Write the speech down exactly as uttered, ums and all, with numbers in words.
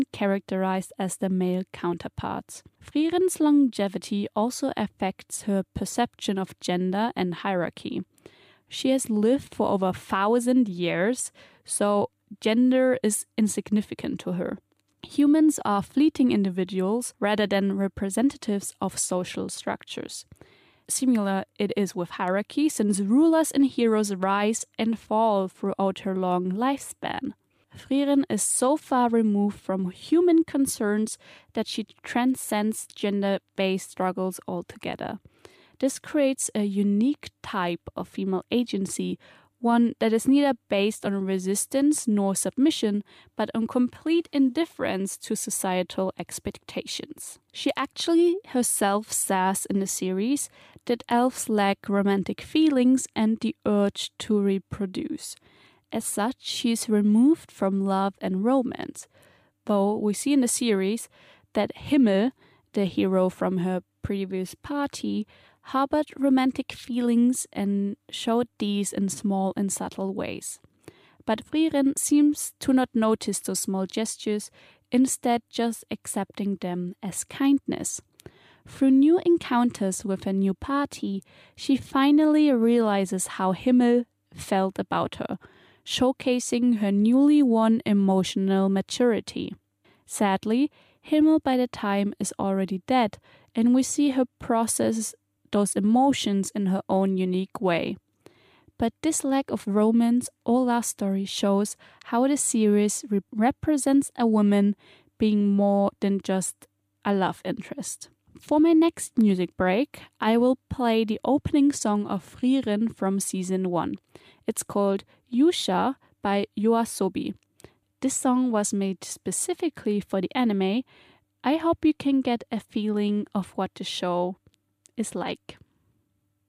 characterized as the male counterparts. Friðrins longevity also affects her perception of gender and hierarchy. She has lived for over a thousand years, so gender is insignificant to her. Humans are fleeting individuals rather than representatives of social structures. Similar it is with hierarchy, since rulers and heroes rise and fall throughout her long lifespan. Friðrun is so far removed from human concerns that she transcends gender-based struggles altogether. This creates a unique type of female agency, one that is neither based on resistance nor submission, but on complete indifference to societal expectations. She actually herself says in the series that elves lack romantic feelings and the urge to reproduce. As such, she is removed from love and romance, though we see in the series that Himmel, the hero from her previous party, harbored romantic feelings and showed these in small and subtle ways. But Friðrun seems to not notice those small gestures, instead just accepting them as kindness. Through new encounters with her new party, she finally realizes how Himmel felt about her, showcasing her newly won emotional maturity. Sadly, Himmel by the time is already dead, and we see her process those emotions in her own unique way. But this lack of romance or love story shows how the series re- represents a woman being more than just a love interest. For my next music break, I will play the opening song of Friðrun from season one. It's called Yusha by YOASOBI. This song was made specifically for the anime. I hope you can get a feeling of what the show is like.